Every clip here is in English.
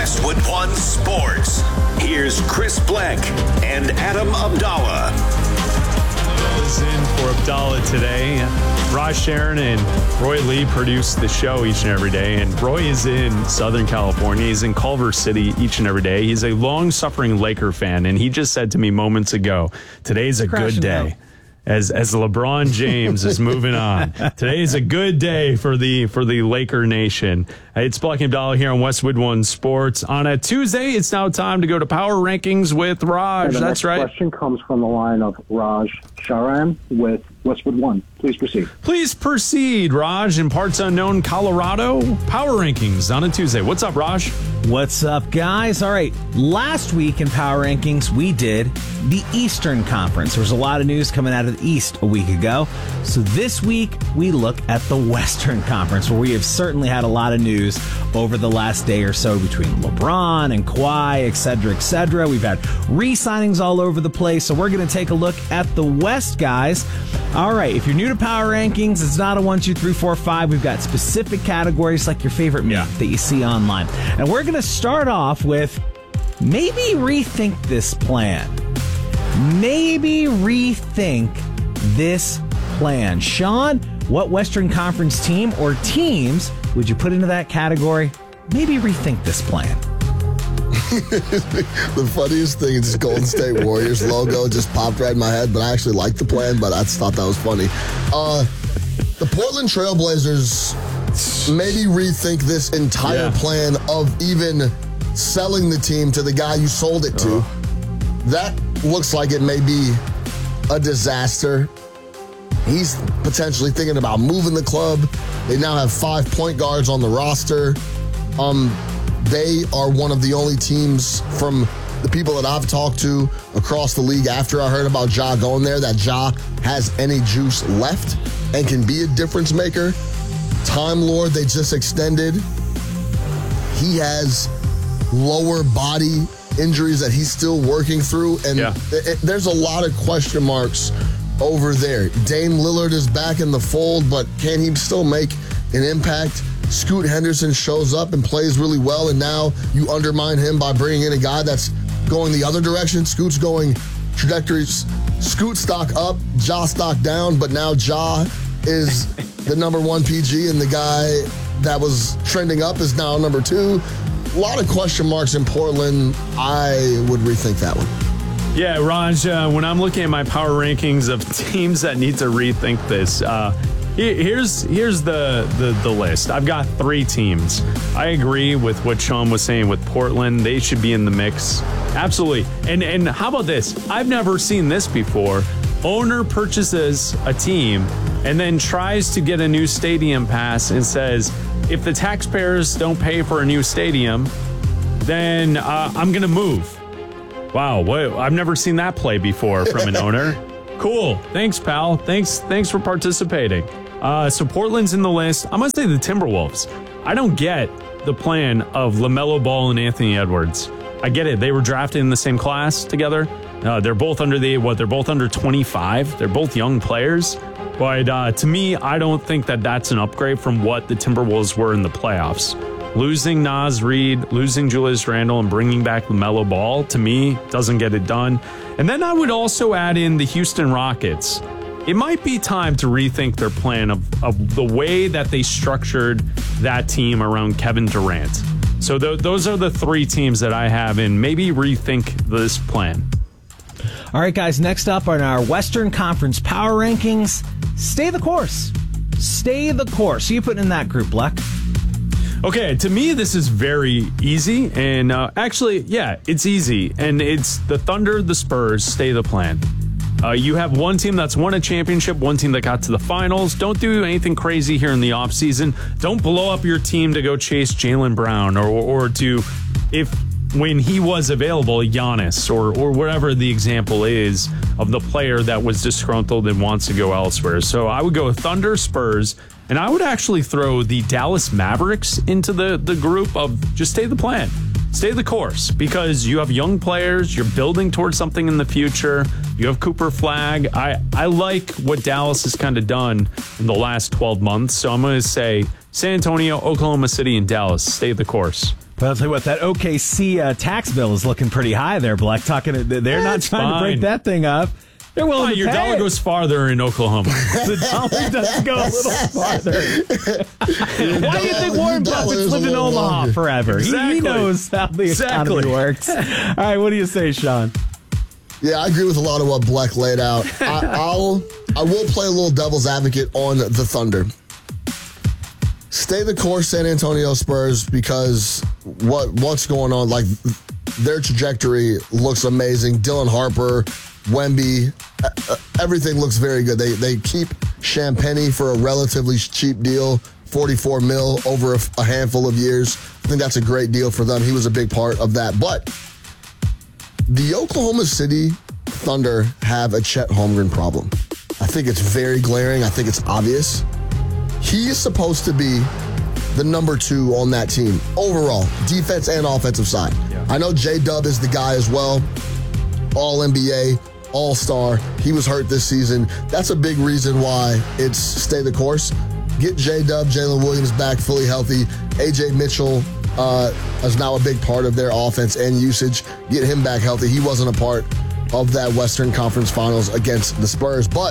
Westwood One Sports. Here's Chris Bleck and Adam Abdallah. Is in for Abdallah today. Raj Sharon and Roy Lee produce the show each and every day, and Roy is in Southern California. He's in Culver City each and every day. He's a long-suffering Laker fan, and he just said to me moments ago, today's a good day. As LeBron James is moving on. Today is a good day for the Laker Nation. It's Bleck and Abdallah here on Westwood One Sports. On a Tuesday, it's now time to go to Power Rankings with Raj. That's right. The next question comes from the line of Raj Sharan with Westwood One. Please proceed. Please proceed, Raj. In parts unknown Colorado, Power Rankings on a Tuesday. What's up, Raj? What's up, guys? All right, last week in Power Rankings, we did the Eastern Conference. There was a lot of news coming out of the East a week ago. So this week, we look at the Western Conference, where we have certainly had a lot of news over the last day or so between LeBron and Kawhi, et cetera, et cetera. We've had re-signings all over the place. So we're going to take a look at the West, guys. All right, if you're new to Power Rankings, it's not a 1, 2, 3, 4, 5. We've got specific categories like your favorite meme that you see online. And we're going to start off with maybe rethink this plan. Maybe rethink this plan. Sean, what Western Conference team or teams would you put into that category? Maybe rethink this plan. The funniest thing is this Golden State Warriors logo just popped right in my head, but I actually liked the plan, but I just thought that was funny. The Portland Trailblazers maybe rethink this entire plan of even selling the team to the guy you sold it to. That looks like it may be a disaster. He's potentially thinking about moving the club. They now have 5 point guards on the roster. They are one of the only teams from the people that I've talked to across the league after I heard about Ja going there, that Ja has any juice left and can be a difference maker. Time Lord, they just extended. He has lower body injuries that he's still working through, and there's a lot of question marks over there. Dame Lillard is back in the fold, but can he still make an impact? Scoot Henderson shows up and plays really well, and now you undermine him by bringing in a guy that's going the other direction. Scoot's going trajectories. Scoot stock up, Ja stock down, but now Ja is the number 1 PG, and the guy that was trending up is now number 2. A lot of question marks in Portland. I would rethink that one. Yeah, Raj, when I'm looking at my power rankings of teams that need to rethink this, here's the list. I've got 3 teams. I agree with what Sean was saying with Portland. They should be in the mix. Absolutely. And how about this? I've never seen this before. Owner purchases a team and then tries to get a new stadium pass and says, if the taxpayers don't pay for a new stadium, then I'm going to move. Wow, I've never seen that play before from an owner. Cool. Thanks, pal. Thanks for participating. So Portland's in the list. I'm going to say the Timberwolves. I don't get the plan of LaMelo Ball and Anthony Edwards. I get it. They were drafted in the same class together. They're both under they're both under 25. They're both young players. But to me, I don't think that that's an upgrade from what the Timberwolves were in the playoffs. Losing Naz Reid, losing Julius Randle, and bringing back LaMelo Ball, to me, doesn't get it done. And then I would also add in the Houston Rockets. It might be time to rethink their plan of the way that they structured that team around Kevin Durant. So those are the 3 teams that I have, and maybe rethink this plan. All right, guys, next up on our Western Conference Power Rankings, stay the course. Stay the course. Who you putting in that group, Bleck? Okay, to me, this is very easy. And actually, it's easy. And it's the Thunder, the Spurs, stay the plan. You have one team that's won a championship, one team that got to the finals. Don't do anything crazy here in the offseason. Don't blow up your team to go chase Jaylen Brown or to, when he was available, Giannis or whatever the example is of the player that was disgruntled and wants to go elsewhere. So I would go Thunder, Spurs, and I would actually throw the Dallas Mavericks into the group of just stay the plan. Stay the course, because you have young players, you're building towards something in the future, you have Cooper Flagg. I like what Dallas has kind of done in the last 12 months, so I'm going to say San Antonio, Oklahoma City, and Dallas, stay the course. But I'll tell you what, that OKC tax bill is looking pretty high there, Black. They're not trying to break that thing up. They're willing to your pay dollar it. goes farther in Oklahoma. The dollar does go a little farther. Why do you think Warren Buffett's lived in Omaha forever? Exactly. He knows how the economy works. All right, what do you say, Sean? Yeah, I agree with a lot of what Bleck laid out. I will play a little devil's advocate on the Thunder. Stay the course, San Antonio Spurs, because what's going on? Like, their trajectory looks amazing. Dylan Harper, Wemby, everything looks very good. They keep Champagnie for a relatively cheap deal, $44 million over a handful of years. I think that's a great deal for them. He was a big part of that. But the Oklahoma City Thunder have a Chet Holmgren problem. I think it's very glaring. I think it's obvious. He is supposed to be the number 2 on that team overall, defense and offensive side. Yeah. I know J-Dub is the guy as well, All-NBA, All-Star. He was hurt this season. That's a big reason why it's stay the course. Get J-Dub, Jalen Williams back fully healthy. AJ Mitchell is now a big part of their offense and usage. Get him back healthy. He wasn't a part of that Western Conference Finals against the Spurs. But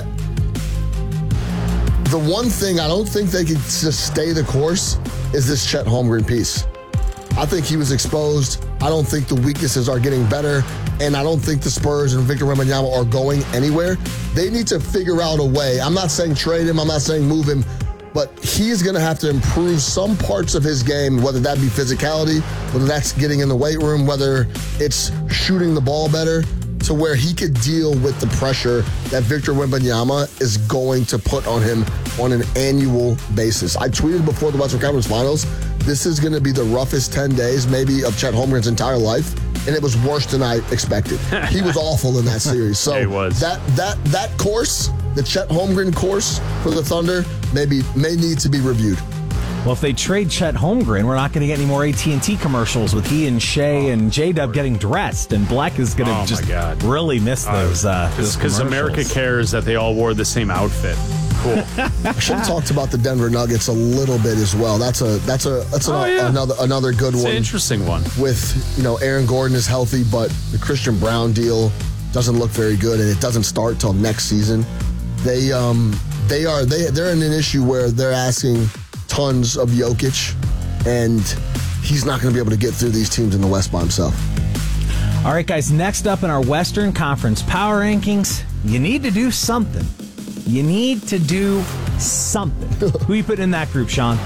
the one thing I don't think they could just stay the course is this Chet Holmgren piece. I think he was exposed. I don't think the weaknesses are getting better. And I don't think the Spurs and Victor Wembanyama are going anywhere. They need to figure out a way. I'm not saying trade him. I'm not saying move him. But he's going to have to improve some parts of his game, whether that be physicality, whether that's getting in the weight room, whether it's shooting the ball better, to where he could deal with the pressure that Victor Wembanyama is going to put on him on an annual basis. I tweeted before the Western Conference Finals, this is going to be the roughest 10 days maybe of Chet Holmgren's entire life, and it was worse than I expected. He was awful in that series. So he was. That course, the Chet Holmgren course for the Thunder, may need to be reviewed. Well, if they trade Chet Holmgren, we're not going to get any more AT&T commercials with he and Shea and J-Dub getting dressed, and Black is going to really miss those. Because America cares that they all wore the same outfit. Cool. I should have talked about the Denver Nuggets a little bit as well. That's another good one. It's an interesting one. With Aaron Gordon is healthy, but the Christian Brown deal doesn't look very good, and it doesn't start till next season. They're in an issue where they're asking tons of Jokic, and he's not going to be able to get through these teams in the West by himself. All right, guys, next up in our Western Conference Power Rankings, you need to do something. You need to do something. Who you put in that group, Sean?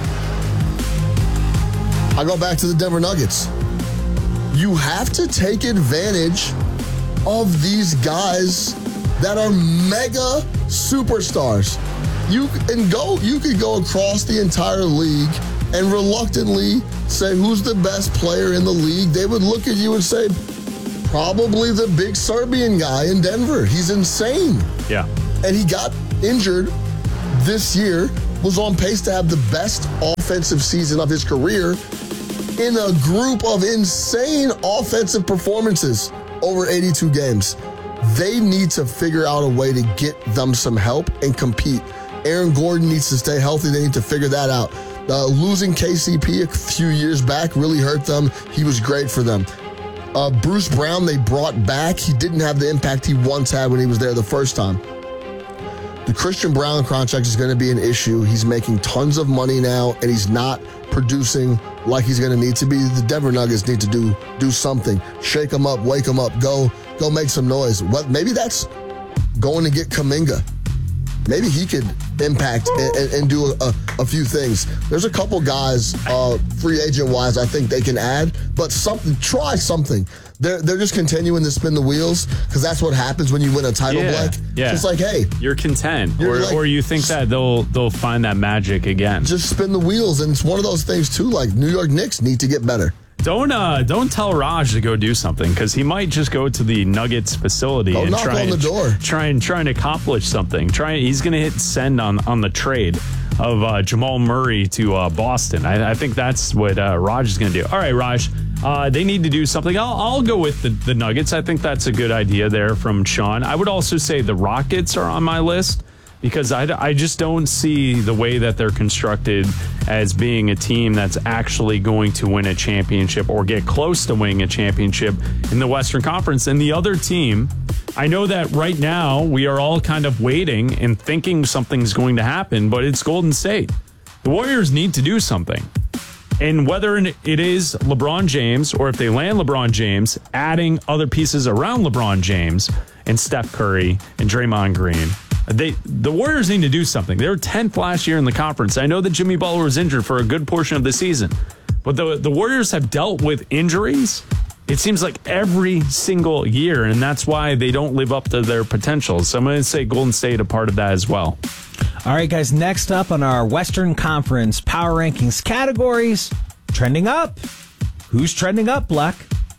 I go back to the Denver Nuggets. You have to take advantage of these guys that are mega superstars. You could go across the entire league and reluctantly say who's the best player in the league. They would look at you and say, probably the big Serbian guy in Denver. He's insane. Yeah. And he got injured this year, was on pace to have the best offensive season of his career in a group of insane offensive performances over 82 games. They need to figure out a way to get them some help and compete. Aaron Gordon needs to stay healthy. They need to figure that out. Losing KCP a few years back really hurt them. He was great for them. Bruce Brown, they brought back. He didn't have the impact he once had when he was there the first time. The Christian Brown contract is going to be an issue. He's making tons of money now, and he's not producing like he's going to need to be. The Denver Nuggets need to do something. Shake him up, wake him up, go make some noise. Maybe that's going to get Kuminga. Maybe he could impact and do a few things. There's a couple guys, free agent-wise, I think they can add, but try something. They're just continuing to spin the wheels because that's what happens when you win a title, Black. Yeah. Just like, hey. You're content. Or you think that they'll find that magic again. Just spin the wheels, and it's one of those things, too, like New York Knicks need to get better. Don't tell Raj to go do something because he might just go to the Nuggets facility and knock on the door. Try and accomplish something. He's going to hit send on the trade of Jamal Murray to Boston. I think that's what Raj is going to do. All right, Raj. They need to do something. I'll go with the Nuggets. I think that's a good idea there from Sean. I would also say the Rockets are on my list. because I just don't see the way that they're constructed as being a team that's actually going to win a championship or get close to winning a championship in the Western Conference. And the other team, I know that right now we are all kind of waiting and thinking something's going to happen, but it's Golden State. The Warriors need to do something. And whether it is LeBron James or if they land LeBron James, adding other pieces around LeBron James and Steph Curry and Draymond Green, the Warriors need to do something. They were 10th last year in the conference. I know that Jimmy Butler was injured for a good portion of the season, but the Warriors have dealt with injuries, it seems like, every single year, and that's why they don't live up to their potential. So I'm going to say Golden State a part of that as well. All right, guys, next up on our Western Conference Power Rankings categories, trending up. Who's trending up, Black?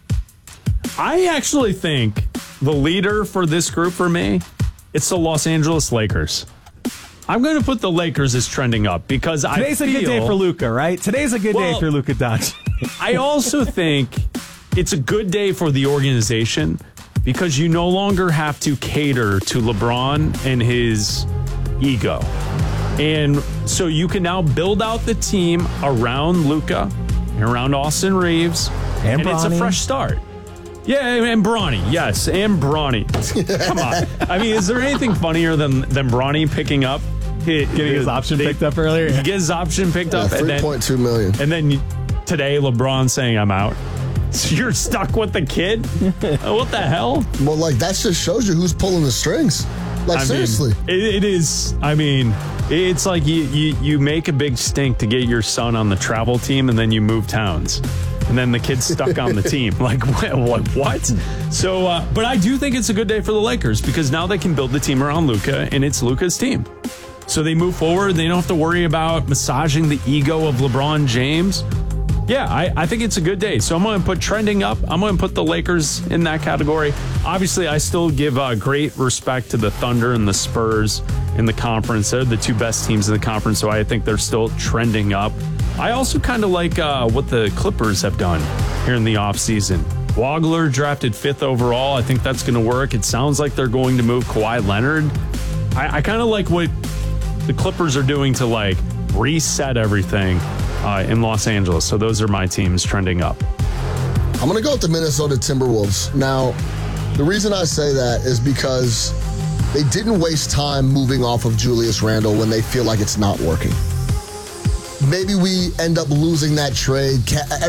I actually think the leader for this group for me, it's the Los Angeles Lakers. I'm going to put the Lakers as trending up because Today's a good day for Luka, right? Today's a good day for Luka Doncic. I also think it's a good day for the organization because you no longer have to cater to LeBron and his ego. And so you can now build out the team around Luka and around Austin Reeves. And it's a fresh start. Yeah, and Bronny. Yes, and Bronny. Come on. I mean, is there anything funnier than Bronny picking up? Getting his option picked up earlier? He gets his option picked up. $3.2 million. And then today, LeBron saying, I'm out. So you're stuck with the kid? What the hell? Well, like, that just shows you who's pulling the strings. Like, seriously. It is. I mean, it's like you make a big stink to get your son on the travel team, and then you move towns. And then the kid's stuck on the team. Like, what? So, but I do think it's a good day for the Lakers because now they can build the team around Luka, and it's Luka's team. So they move forward. They don't have to worry about massaging the ego of LeBron James. Yeah, I think it's a good day. So I'm going to put trending up. I'm going to put the Lakers in that category. Obviously, I still give great respect to the Thunder and the Spurs in the conference. They're the two best teams in the conference, so I think they're still trending up. I also kind of like what the Clippers have done here in the offseason. Wagler drafted 5th overall. I think that's going to work. It sounds like they're going to move Kawhi Leonard. I kind of like what the Clippers are doing to, like, reset everything in Los Angeles. So those are my teams trending up. I'm going to go with the Minnesota Timberwolves. Now, the reason I say that is because they didn't waste time moving off of Julius Randle when they feel like it's not working. Maybe we end up losing that trade.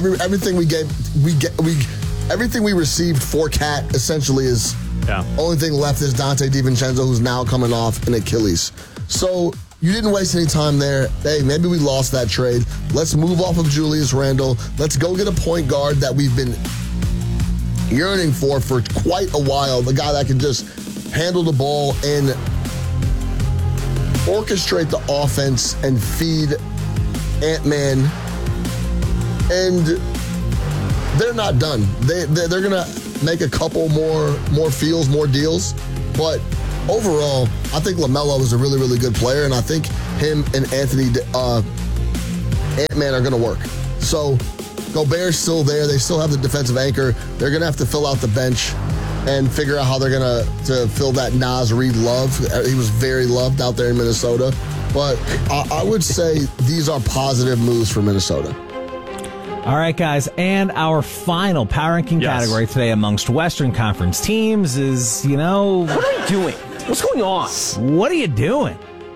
Everything we received for Cat essentially is only thing left is Dante DiVincenzo, who's now coming off an Achilles. So you didn't waste any time there. Hey, maybe we lost that trade. Let's move off of Julius Randle. Let's go get a point guard that we've been yearning for quite a while. The guy that can just handle the ball and orchestrate the offense and feed Ant-Man. And they're not done. They're going to make a couple more feels, more deals. But overall, I think LaMelo is a really, really good player, and I think him and Ant-Man are going to work. So Gobert's still there. They still have the defensive anchor. They're going to have to fill out the bench and figure out how they're going to fill that Naz Reid love. He was very loved out there in Minnesota. But I would say these are positive moves for Minnesota. All right, guys, and our final power ranking category today amongst Western Conference teams is, What are you doing? What's going on? What are you doing?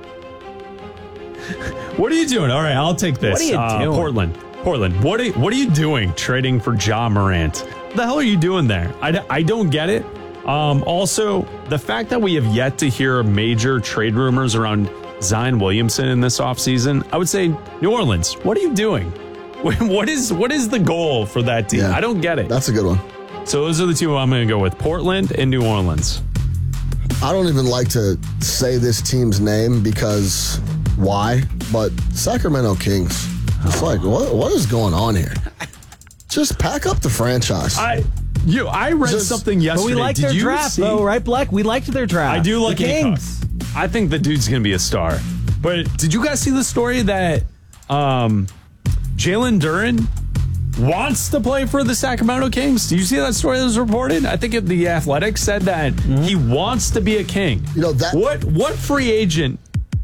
What are you doing? All right, I'll take this. What are you doing? Portland, what are you doing trading for Ja Morant? What the hell are you doing there? I don't get it. Also, the fact that we have yet to hear major trade rumors around Zion Williamson in this offseason, I would say, New Orleans, what are you doing? What is the goal for that team? I don't get it. That's a good one. So those are the two I'm going to go with, Portland and New Orleans. I don't even like to say this team's name because why? But Sacramento Kings. It's like, what is going on here? Just pack up the franchise. I read something yesterday. But we like their draft, though, right, Black? We liked their draft. I do like the Kings. I think the dude's going to be a star. But did you guys see the story that Jalen Duren wants to play for the Sacramento Kings? Did you see that story that was reported? I think The Athletic said that he wants to be a King. That what free agent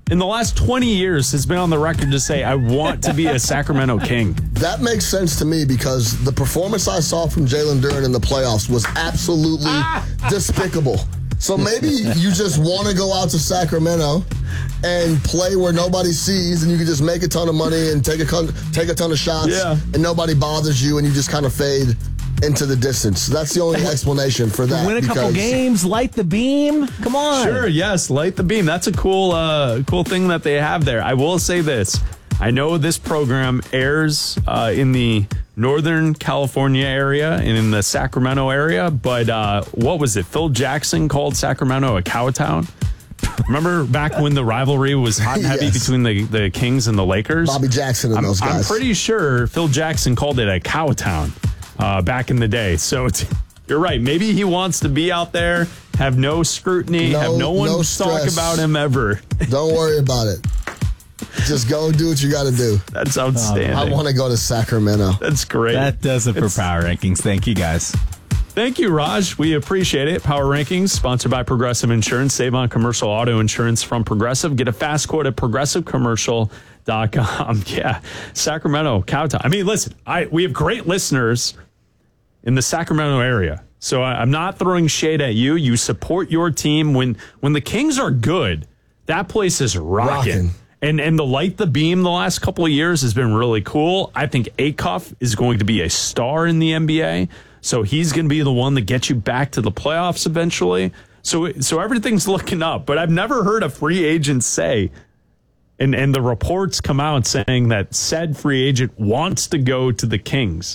in the last 20 years has been on the record to say, I want to be a Sacramento King. That makes sense to me because the performance I saw from Jalen Duren in the playoffs was absolutely despicable. So maybe you just want to go out to Sacramento and play where nobody sees, and you can just make a ton of money and take a ton of shots, and nobody bothers you, and you just kind of fade into the distance. That's the only explanation for that. Win a couple games, light the beam. Come on. Sure, yes, light the beam. That's a cool thing that they have there. I will say this. I know this program airs in the Northern California area and in the Sacramento area, but what was it? Phil Jackson called Sacramento a cow town. Remember back when the rivalry was hot and heavy between the Kings and the Lakers? Bobby Jackson and those guys. I'm pretty sure Phil Jackson called it a cow town back in the day. So you're right. Maybe he wants to be out there, have no scrutiny, have no one talk about him ever. Don't worry about it. Just go do what you got to do. That's outstanding. I want to go to Sacramento. That's great. That does it for Power Rankings. Thank you, guys. Thank you, Raj. We appreciate it. Power Rankings, sponsored by Progressive Insurance. Save on commercial auto insurance from Progressive. Get a fast quote at progressivecommercial.com. Yeah, Sacramento, Cowtown. I mean, listen, we have great listeners in the Sacramento area. So I'm not throwing shade at you. You support your team. When the Kings are good, that place is rocking. And the light the beam the last couple of years has been really cool. I think Acuff is going to be a star in the NBA. So he's going to be the one that gets you back to the playoffs eventually. So everything's looking up. But I've never heard a free agent say, and the reports come out saying that said free agent wants to go to the Kings.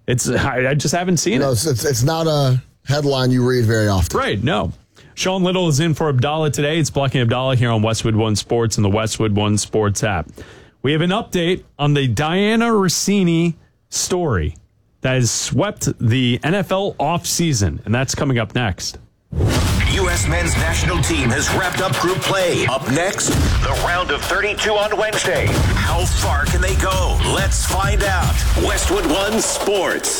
I just haven't seen it. It's not a headline you read very often. Right, no. Sean Little is in for Abdallah today. It's Black and Abdallah here on Westwood One Sports and the Westwood One Sports app. We have an update on the Diana Rossini story that has swept the NFL offseason, and that's coming up next. U.S. men's national team has wrapped up group play. Up next, the round of 32 on Wednesday. How far can they go? Let's find out. Westwood One Sports.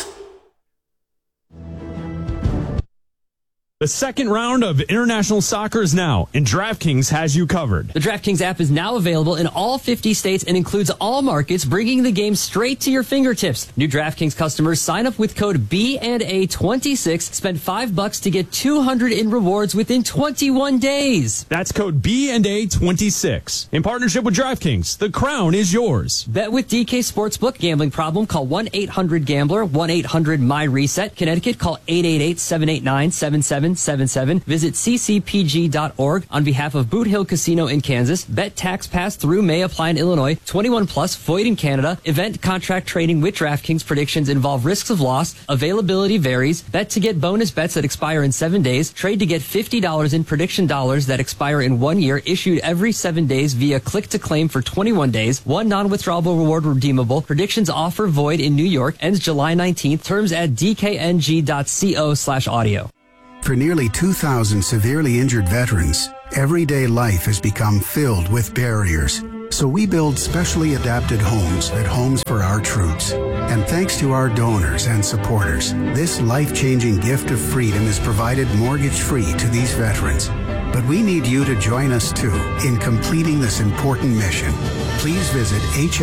The second round of international soccer is now, and DraftKings has you covered. The DraftKings app is now available in all 50 states and includes all markets, bringing the game straight to your fingertips. New DraftKings customers sign up with code B&A26, spend $5 to get $200 in rewards within 21 days. That's code B&A26. In partnership with DraftKings, the crown is yours. Bet with DK Sportsbook. Gambling problem? Call 1-800-GAMBLER, 1-800-MY-RESET. Connecticut, call 888-789-7777. Visit ccpg.org on behalf of Boot Hill Casino in Kansas. Bet tax pass through may apply in Illinois. 21 plus, void in Canada. Event contract trading with DraftKings. Predictions involve risks of loss. Availability varies. Bet to get bonus bets that expire in 7 days. Trade to get $50 in prediction dollars that expire in 1 year. Issued every 7 days via click to claim for 21 days. One non-withdrawable reward redeemable. Predictions offer void in New York. Ends July 19th. Terms at dkng.co/audio. For nearly 2,000 severely injured veterans, everyday life has become filled with barriers. So we build specially adapted homes at Homes for Our Troops. And thanks to our donors and supporters, this life-changing gift of freedom is provided mortgage-free to these veterans. But we need you to join us, too, in completing this important mission. Please visit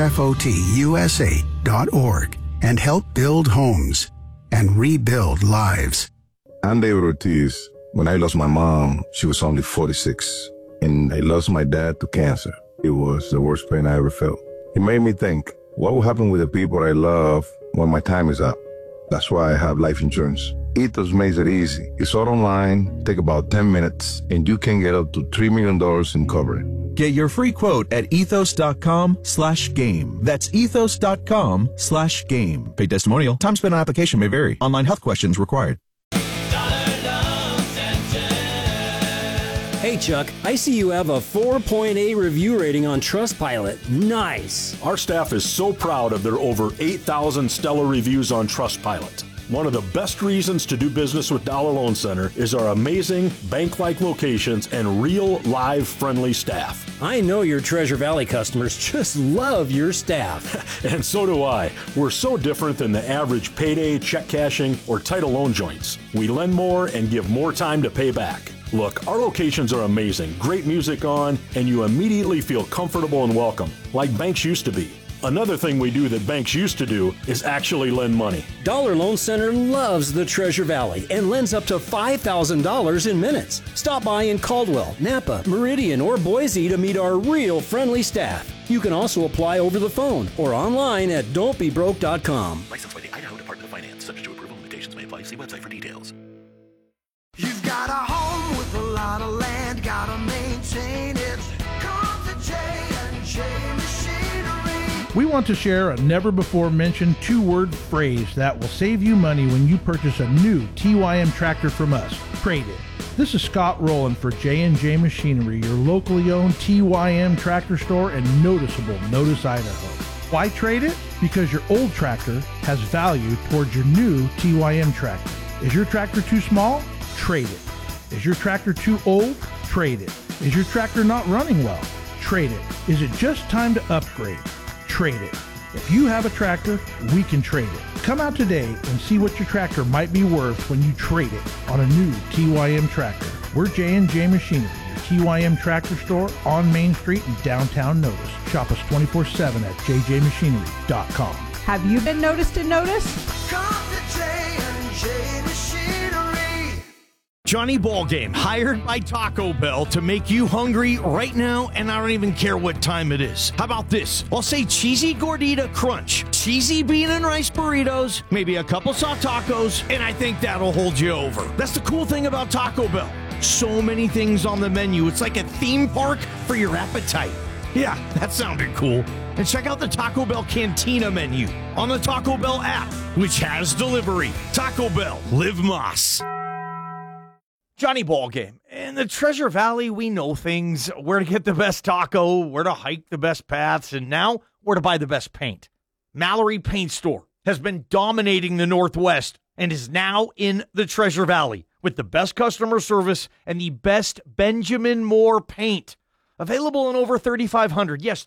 hfotusa.org and help build homes and rebuild lives. I'm David Ortiz. When I lost my mom, she was only 46. And I lost my dad to cancer. It was the worst pain I ever felt. It made me think, what will happen with the people I love when my time is up? That's why I have life insurance. Ethos makes it easy. It's all online, take about 10 minutes, and you can get up to $3 million in coverage. Get your free quote at ethos.com/game. That's ethos.com/game. Paid testimonial. Time spent on application may vary. Online health questions required. Hey Chuck, I see you have a 4.8 review rating on Trustpilot. Nice. Our staff is so proud of their over 8,000 stellar reviews on Trustpilot. One of the best reasons to do business with Dollar Loan Center is our amazing bank-like locations and real, live, friendly staff. I know your Treasure Valley customers just love your staff. And so do I. We're so different than the average payday, check cashing, or title loan joints. We lend more and give more time to pay back. Look, our locations are amazing, great music on, and you immediately feel comfortable and welcome, like banks used to be. Another thing we do that banks used to do is actually lend money. Dollar Loan Center loves the Treasure Valley and lends up to $5,000 in minutes. Stop by in Caldwell, Napa, Meridian, or Boise to meet our real friendly staff. You can also apply over the phone or online at don'tbebroke.com. Licensed by the Idaho Department of Finance. Subject to approval. Limitations may apply. See website for details. You've got a home with a lot of land, gotta maintain it. Come to J&J Machinery. We want to share a never-before-mentioned two-word phrase that will save you money when you purchase a new TYM tractor from us. Trade it. This is Scott Rowland for J&J Machinery, your locally owned TYM tractor store in noticeable Notice, Idaho. Why trade it? Because your old tractor has value towards your new TYM tractor. Is your tractor too small? Trade it. Is your tractor too old? Trade it. Is your tractor not running well? Trade it. Is it just time to upgrade? Trade it. If you have a tractor, we can trade it. Come out today and see what your tractor might be worth when you trade it on a new TYM tractor. We're J&J Machinery, your TYM tractor store on Main Street in downtown Notice. Shop us 24/7 at jjmachinery.com. Have you been noticed in Notice? Come to J&J Machinery. Johnny Ballgame, hired by Taco Bell to make you hungry right now, and I don't even care what time it is. How about this? I'll say cheesy gordita crunch, cheesy bean and rice burritos, maybe a couple soft tacos, and I think that'll hold you over. That's the cool thing about Taco Bell. So many things on the menu. It's like a theme park for your appetite. Yeah, that sounded cool. And check out the Taco Bell Cantina menu on the Taco Bell app, which has delivery. Taco Bell, live Moss. Johnny Ballgame. In the Treasure Valley, we know things. Where to get the best taco, where to hike the best paths, and now where to buy the best paint. Mallory Paint Store has been dominating the Northwest and is now in the Treasure Valley with the best customer service and the best Benjamin Moore paint. Available in over 3,500, yes,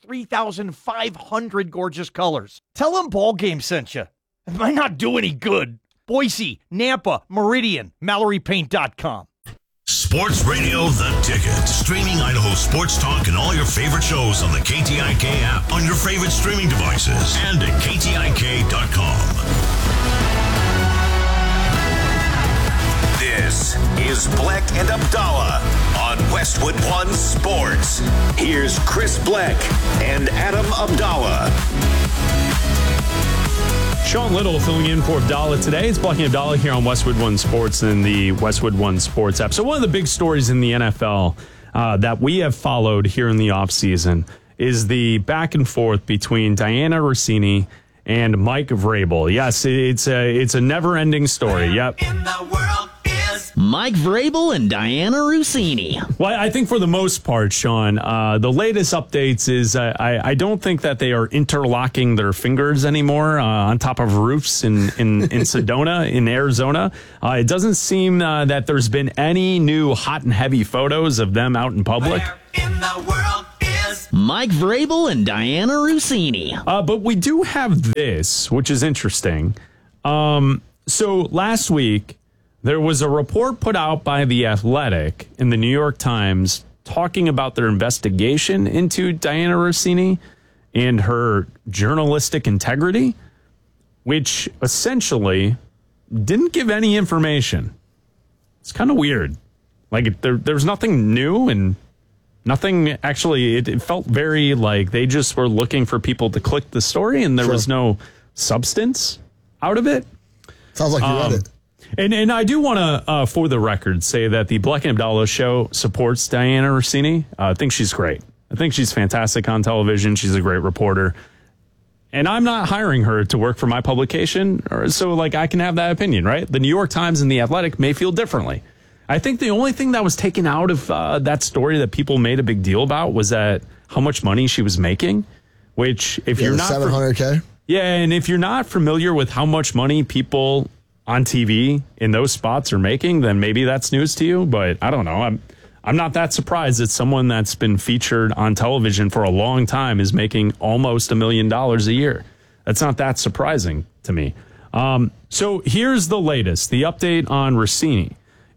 3,500 gorgeous colors. Tell them Ballgame sent you. It might not do any good. Boise, Nampa, Meridian, MalloryPaint.com. Sports Radio The Ticket. Streaming Idaho sports talk and all your favorite shows on the KTIK app, on your favorite streaming devices, and at KTIK.com. This is Bleck and Abdallah on Westwood One Sports. Here's Chris Bleck and Adam Abdallah. Sean Little filling in for Abdallah today. It's Bleck and Abdallah here on Westwood One Sports and the Westwood One Sports app. So one of the big stories in the NFL that we have followed here in the offseason is the back and forth between Diana Rossini and Mike Vrabel. Yes, it's a never-ending story. Yep. In the world is Mike Vrabel and Diana Rossini. Well, I think for the most part, Sean, the latest updates is I don't think that they are interlocking their fingers anymore on top of roofs in Sedona, in Arizona. It doesn't seem that there's been any new hot and heavy photos of them out in public. where in the world is Mike Vrabel and Diana Rossini. But we do have this, which is interesting. So last week, there was a report put out by The Athletic in the New York Times talking about their investigation into Diana Rossini and her journalistic integrity, which essentially didn't give any information. It's kind of weird. Like, there's nothing new and nothing actually. It felt very like they just were looking for people to click the story and there was no substance out of it. Sounds like you read it. And I do want to, for the record, say that the Bleck and Abdallah show supports Diana Rossini. I think she's great. I think she's fantastic on television. She's a great reporter. And I'm not hiring her to work for my publication, so like I can have that opinion, right? The New York Times and The Athletic may feel differently. I think the only thing that was taken out of that story that people made a big deal about was that how much money she was making, which if you're not $700K. Yeah, and if you're not familiar with how much money people on TV in those spots are making, then maybe that's news to you. But I don't know. I'm not that surprised that someone that's been featured on television for a long time is making almost $1 million a year. That's not that surprising to me. So here's the latest, the update on Rossini.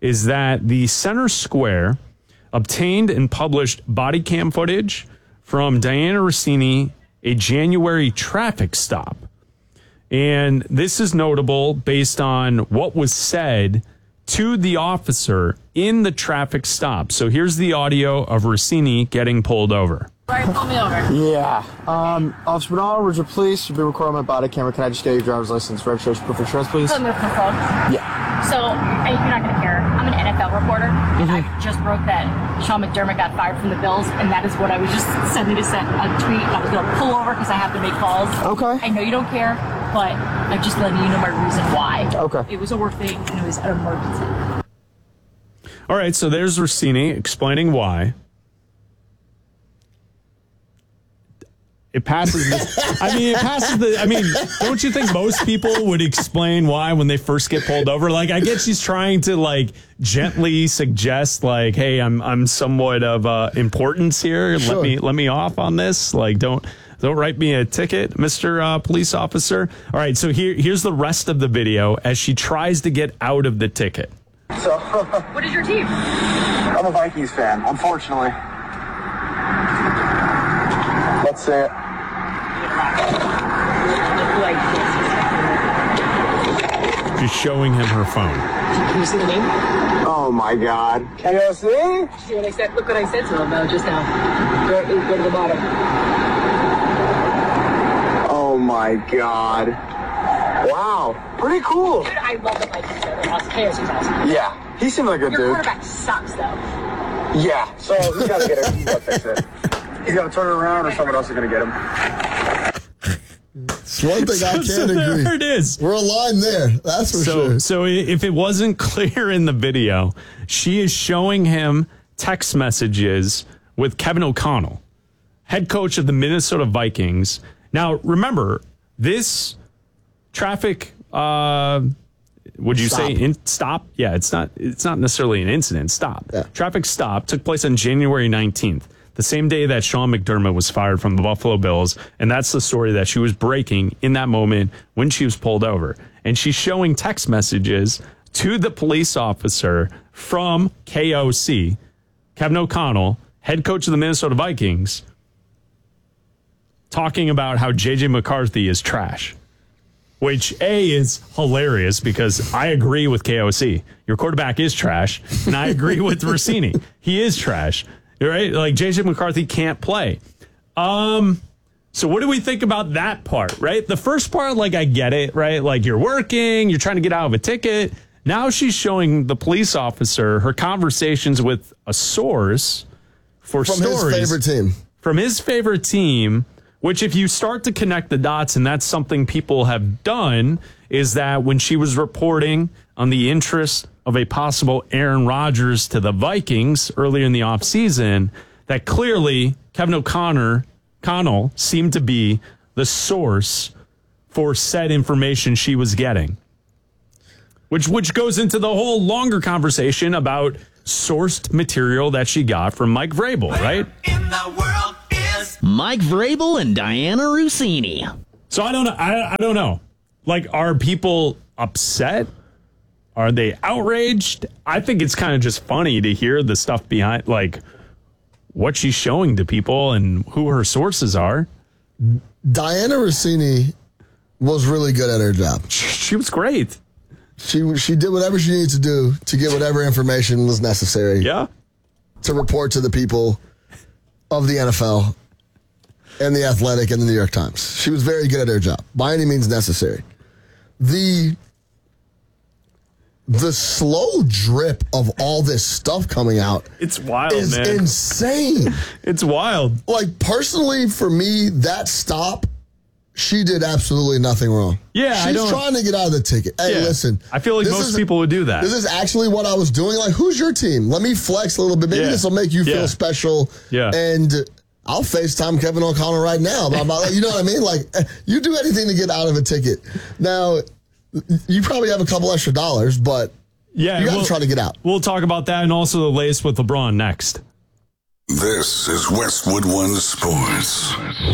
is that the center square obtained and published body cam footage from Diana Rossini, a January traffic stop. And this is notable based on what was said to the officer in the traffic stop. So here's the audio of Rossini getting pulled over. Right, pull me over. Yeah. Officer Bernal, Ridge Police, you'll be recording my body camera. Can I just get your driver's license, registration, proof of insurance, please? Put me over the phone. Yeah. So, you're not going to care. I'm an NFL reporter, and I just wrote that Sean McDermott got fired from the Bills, and that is what I was just sending to send a tweet. I was going to pull over because I have to make calls. Okay. I know you don't care, but I'm just letting you know my reason why. Okay. It was a work thing, and it was an emergency. All right, so there's Rossini explaining why. It passes. Don't you think most people would explain why when they first get pulled over? Like, I get she's trying to like gently suggest, like, "Hey, I'm somewhat of importance here. Sure. Let me off on this. Like, don't write me a ticket, Mr. Police Officer." All right, so here's the rest of the video as she tries to get out of the ticket. So, What is your team? I'm a Vikings fan, unfortunately. Let's say it. She's showing him her phone. Can you see the name? Oh my God. KOC? See what I said? Look what I said to him though just now. Go to the bottom. Oh my God. Wow. Pretty cool. Dude, I love the Vikings. They're awesome. KOC's awesome. Yeah. He seemed like a Your dude. quarterback sucks though. Yeah. So he's got to get it. He's got to fix it. He's got to turn it around or someone else is going to get him. It's one thing I can't agree. There it is. We're aligned there. That's for sure. So if it wasn't clear in the video, she is showing him text messages with Kevin O'Connell, head coach of the Minnesota Vikings. Now, remember, this traffic, would you say stop? Yeah, it's not necessarily an incident. Stop. Yeah. Traffic stop took place on January 19th. The same day that Sean McDermott was fired from the Buffalo Bills. And that's the story that she was breaking in that moment when she was pulled over. And she's showing text messages to the police officer from KOC, Kevin O'Connell, head coach of the Minnesota Vikings, talking about how J.J. McCarthy is trash. Which, A, is hilarious because I agree with KOC. Your quarterback is trash. And I agree with Rossini. He is trash. Right? Like, J.J. McCarthy can't play. So what do we think about that part, right? The first part, like, I get it, right? Like, you're working, you're trying to get out of a ticket. Now she's showing the police officer her conversations with a source for From stories. his favorite team. From his favorite team, which if you start to connect the dots, and that's something people have done, is that when she was reporting on the interest of a possible Aaron Rodgers to the Vikings earlier in the offseason, that clearly Kevin O'Connell seemed to be the source for said information she was getting. Which goes into the whole longer conversation about sourced material that she got from Mike Vrabel, right? In the world is Mike Vrabel and Diana Rossini. So I don't know. I don't know. Like, are people upset? Are they outraged? I think it's kind of just funny to hear the stuff behind, like, what she's showing to people and who her sources are. Diana Rossini was really good at her job. She was great. She did whatever she needed to do to get whatever information was necessary. Yeah. To report to the people of the NFL and the Athletic and the New York Times. She was very good at her job, by any means necessary. The slow drip of all this stuff coming out, it's wild, is man. Insane. It's wild. Like, personally, for me, that stop, she did absolutely nothing wrong. Yeah, she's trying to get out of the ticket. Hey, listen. I feel like most people would do that. This is actually what I was doing. Like, who's your team? Let me flex a little bit. Maybe this will make you feel special. Yeah. And I'll FaceTime Kevin O'Connell right now. You know what I mean? Like, you do anything to get out of a ticket. Now, you probably have a couple extra dollars, but you got to try to get out. We'll talk about that and also the latest with LeBron next. This is Westwood One Sports.